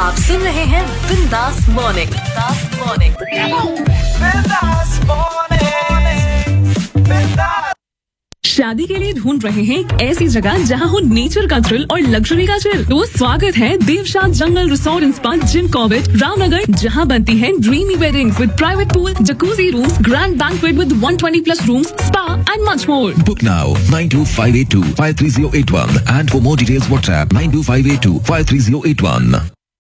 आप सुन रहे हैं बिंदास मॉर्निंग। शादी के लिए ढूंढ रहे हैं एक ऐसी जगह जहां हो नेचर का थ्रिल और लग्जरी का चिल। तो स्वागत है देवशाद जंगल resort and spa Jim Corbett Ramnagar, जहां बनती है dreamy weddings with private pool, jacuzzi rooms, grand banquet with 120+ rooms, spa and much more. Book now 92582-53081 and for more details WhatsApp 92582-53081.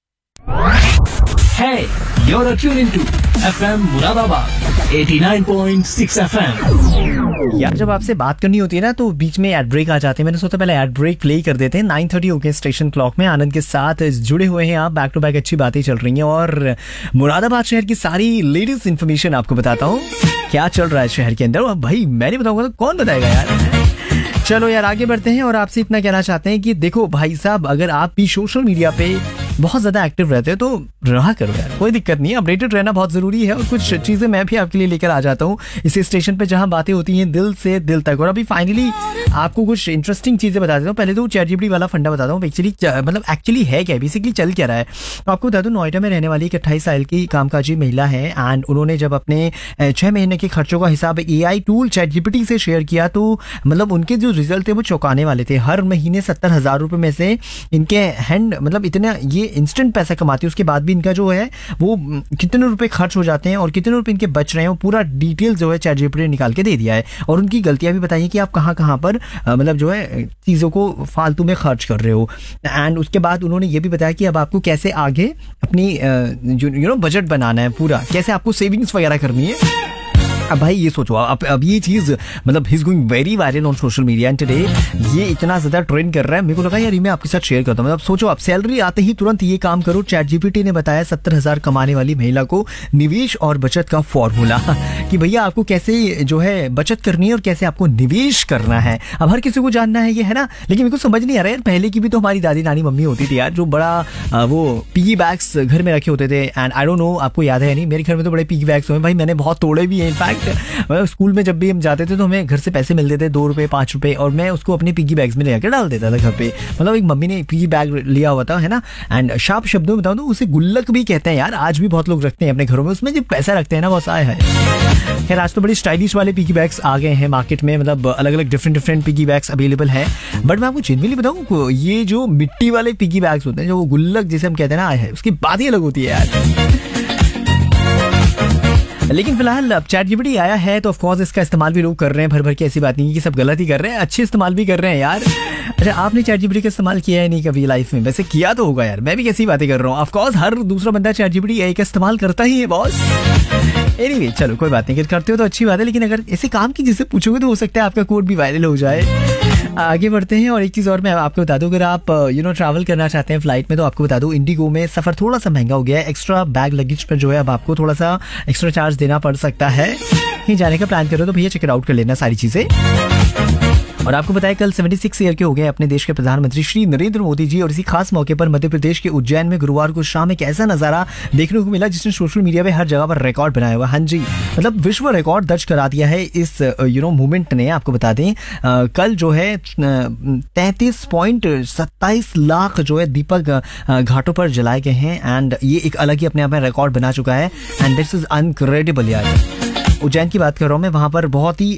Hey, you're tuned to FM Muradabad 89.6 FM. यार जब आपसे बात करनी होती है ना तो बीच में एड ब्रेक आ जाते हैं। मैंने सोचा पहले एड ब्रेक प्ले कर देते हैं। 9:30 हो गए स्टेशन क्लॉक में। आनंद के साथ जुड़े हुए हैं आप, बैक टू बैक अच्छी बातें चल रही हैं और मुरादाबाद शहर की सारी लेटेस्ट इन्फॉर्मेशन आपको बताता हूँ क्या चल रहा है शहर के अंदर। और भाई मैं नहीं बताऊंगा तो कौन बताएगा यार। चलो यार आगे बढ़ते हैं और आपसे इतना कहना चाहते हैं कि देखो भाई साहब, अगर आप भी सोशल मीडिया पे बहुत ज्यादा एक्टिव रहते हो तो रहा करो यार, कोई दिक्कत नहीं है। अपडेटेड रहना बहुत जरूरी है और कुछ चीजें मैं भी आपके लिए लेकर आ जाता हूँ इस स्टेशन पे जहां बातें होती हैं दिल से दिल तक। और अभी फाइनली आपको कुछ इंटरेस्टिंग चीजें बता देता हूँ। पहले तो ChatGPT वाला फंडा बताता हूँ। एक्चुअली है क्या, बेसिकली चल क्या रहा है तो आपको बता दूं। नोएडा में रहने वाली एक 28 साल की कामकाजी महिला है एंड उन्होंने जब अपने 6 महीने के खर्चों का हिसाब AI टूल ChatGPT से शेयर किया तो उनके जो रिजल्ट थे वो चौंकाने वाले थे। हर महीने 70,000 रुपए में से इनके हैंड इतना ये इंस्टेंट पैसा कमाती है, उसके बाद भी इनका जो है वो कितने रुपए खर्च हो जाते हैं और कितने रुपए इनके बच रहे हैं वो पूरा डिटेल जो है ChatGPT ने निकाल के दे दिया है। और उनकी गलतियां भी बताई कि आप कहाँ पर जो है चीज़ों को फालतू में खर्च कर रहे हो। एंड उसके बाद उन्होंने ये भी बताया कि अब आपको कैसे आगे अपनी बजट बनाना है, पूरा कैसे आपको सेविंग्स वगैरह करनी है। अब भाई ये सोचो अब ये चीज he is going very viral on social media and today ये इतना ज्यादा ट्रेंड कर रहा है। मेरे को लगा यार मैं आपके साथ शेयर करता हूँ। सोचो आप सैलरी आते ही तुरंत ये काम करो। ChatGPT ने बताया 70,000 कमाने वाली महिला को निवेश और बचत का फॉर्मूला कि भैया आपको कैसे जो है बचत करनी है और कैसे आपको निवेश करना है। अब हर किसी को जानना है ये, है ना। लेकिन मेरे को समझ नहीं आ रहा यार, पहले की भी तो हमारी दादी नानी मम्मी होती थी यार जो बड़ा वो पिगी बैग्स घर में रखे होते थे। एंड आई डोंट नो आपको याद है या नहीं, मेरे घर में तो बड़े पिगी बैग्स हुए भाई, मैंने बहुत तोड़े भी हैं। इनफैक्ट स्कूल में जब भी हम जाते थे तो हमें घर से पैसे मिलते थे 2 रुपए 5 रुपए और मैं उसको अपने पिगी बैग्स में लेकर डाल देता था घर पे। एक मम्मी ने पिगी बैग लिया हुआ था, है ना। एंड शार्प शब्दों में बताऊं तो उसे गुल्लक भी कहते हैं यार। आज भी बहुत लोग रखते हैं अपने घरों में, उसमें जो पैसा रखते हैं ना बहुत आया है। खैर आज तो बड़ी स्टाइलिश वाले पिगी बैग्स आ गए हैं मार्केट में, अलग अलग डिफरेंट पिगी बैग्स अवेलेबल हैं। बट मैं आपको जेन्युइनली बताऊं ये जो मिट्टी वाले पिगी बैग्स होते हैं, जो गुल्लक जिसे हम कहते हैं ना, आया है उसकी बात ही अलग होती है यार। लेकिन फिलहाल अब ChatGPT आया है तो ऑफकोर्स इसका इस्तेमाल भी लोग कर रहे हैं भर भर के। ऐसी बात नहीं कि सब गलत ही कर रहे हैं, अच्छे इस्तेमाल भी कर रहे हैं यार। अच्छा आपने ChatGPT का इस्तेमाल किया है नहीं कभी लाइफ में? वैसे किया तो होगा यार, मैं भी कैसी बातें कर रहा हूँ। ऑफकोर्स हर दूसरा बंदा ChatGPT AI का इस्तेमाल करता ही है बॉस। एनीवे चलो कोई बात नहीं, अगर करते हो तो अच्छी बात है। लेकिन अगर ऐसे काम की जिससे पूछोगे तो हो सकता है आपका कोड भी वायरल हो जाए। आगे बढ़ते हैं और एक चीज़ और मैं आपको बता दूं, अगर आप ट्रैवल करना चाहते हैं फ्लाइट में तो आपको बता दूं इंडिगो में सफ़र थोड़ा सा महंगा हो गया है। एक्स्ट्रा बैग लगेज पर जो है अब आपको थोड़ा सा एक्स्ट्रा चार्ज देना पड़ सकता है। कहीं जाने का प्लान करो तो भैया चेक आउट कर लेना सारी चीज़ें। और आपको बताया कल 76 ईयर के हो गए अपने देश के प्रधानमंत्री श्री नरेंद्र मोदी जी। और इसी खास मौके पर मध्य प्रदेश के उज्जैन में गुरुवार को शाम एक ऐसा नजारा देखने को मिला जिसने सोशल मीडिया पे हर जगह पर रिकॉर्ड बनाया हुआ। हाँ जी, विश्व रिकॉर्ड दर्ज करा दिया है इस मूवमेंट ने। आपको बता दें कल जो है 33.27 लाख जो है दीपक घाटों पर जलाए गए हैं। एंड ये एक अलग ही अपने आप में रिकॉर्ड बना चुका है एंड दिस इज अनक्रेडिबल यार। उज्जैन की बात कर रहा हूँ मैं, वहां पर बहुत ही